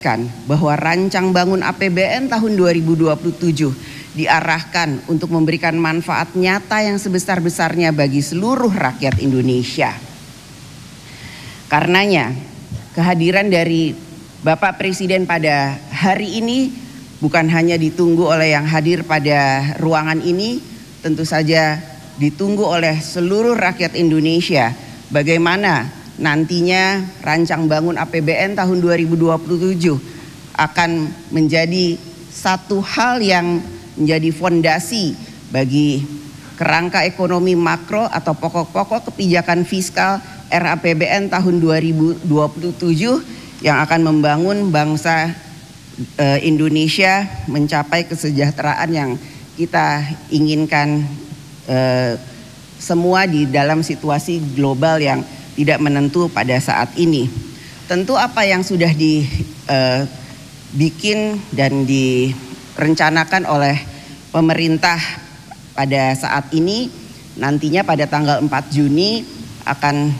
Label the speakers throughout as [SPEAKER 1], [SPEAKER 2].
[SPEAKER 1] bahwa rancang bangun APBN tahun 2027 diarahkan untuk memberikan manfaat nyata yang sebesar-besarnya bagi seluruh rakyat Indonesia. Karenanya, kehadiran dari Bapak Presiden pada hari ini bukan hanya ditunggu oleh yang hadir pada ruangan ini, tentu saja ditunggu oleh seluruh rakyat Indonesia. Bagaimana nantinya rancang bangun APBN tahun 2027 akan menjadi satu hal yang menjadi fondasi bagi kerangka ekonomi makro atau pokok-pokok kebijakan fiskal RAPBN tahun 2027 yang akan membangun bangsa Indonesia mencapai kesejahteraan yang kita inginkan semua di dalam situasi global yang tidak menentu pada saat ini. Tentu apa yang sudah dibikin dan direncanakan oleh pemerintah pada saat ini, nantinya pada tanggal 4 Juni akan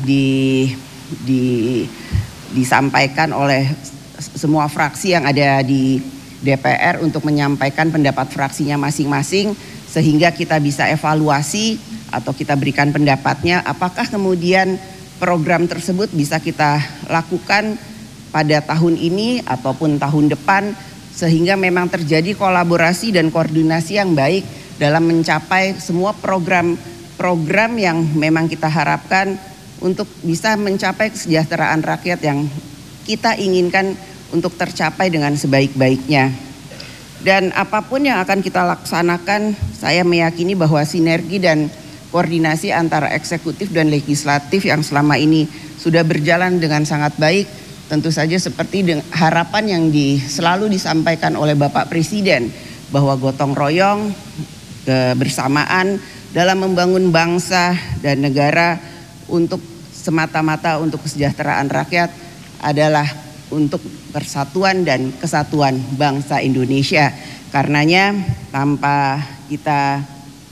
[SPEAKER 1] disampaikan oleh semua fraksi yang ada di DPR untuk menyampaikan pendapat fraksinya masing-masing, sehingga kita bisa evaluasi atau kita berikan pendapatnya apakah kemudian program tersebut bisa kita lakukan pada tahun ini ataupun tahun depan, sehingga memang terjadi kolaborasi dan koordinasi yang baik dalam mencapai semua program-program yang memang kita harapkan untuk bisa mencapai kesejahteraan rakyat yang kita inginkan untuk tercapai dengan sebaik-baiknya. Dan apapun yang akan kita laksanakan, saya meyakini bahwa sinergi dan koordinasi antara eksekutif dan legislatif yang selama ini sudah berjalan dengan sangat baik, tentu saja seperti harapan yang selalu disampaikan oleh Bapak Presiden bahwa gotong royong kebersamaan dalam membangun bangsa dan negara untuk semata-mata untuk kesejahteraan rakyat adalah untuk persatuan dan kesatuan bangsa Indonesia. Karenanya tanpa kita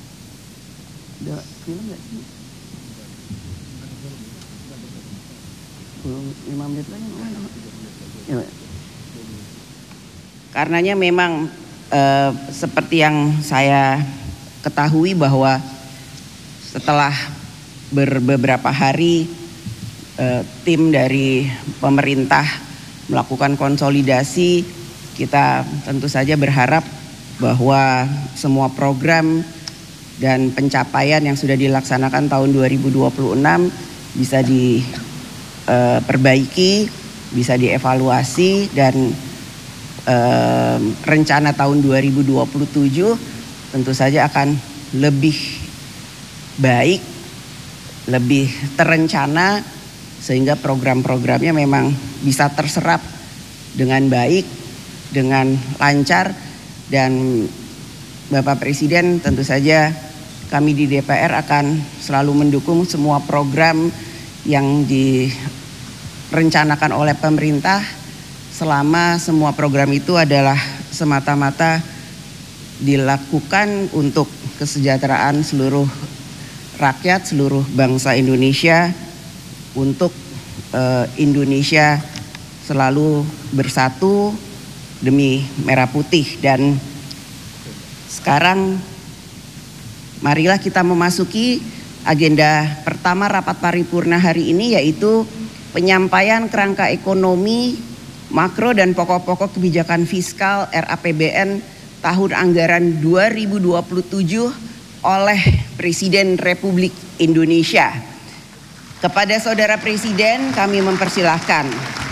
[SPEAKER 1] film nggak sih? 5 menit lagi. Karenanya memang seperti yang saya ketahui bahwa setelah beberapa hari tim dari pemerintah melakukan konsolidasi, kita tentu saja berharap bahwa semua program dan pencapaian yang sudah dilaksanakan tahun 2026 bisa diperbaiki, bisa dievaluasi, dan rencana tahun 2027 tentu saja akan lebih baik, lebih terencana, sehingga program-programnya memang bisa terserap dengan baik, dengan lancar. Dan Bapak Presiden tentu saja kami di DPR akan selalu mendukung semua program yang direncanakan oleh pemerintah selama semua program itu adalah semata-mata dilakukan untuk kesejahteraan seluruh rakyat, seluruh bangsa Indonesia, untuk Indonesia selalu bersatu demi merah putih. Dan sekarang marilah kita memasuki agenda pertama rapat paripurna hari ini, yaitu penyampaian kerangka ekonomi, makro dan pokok-pokok kebijakan fiskal RAPBN tahun anggaran 2027 oleh Presiden Republik Indonesia. Kepada Saudara Presiden kami mempersilahkan.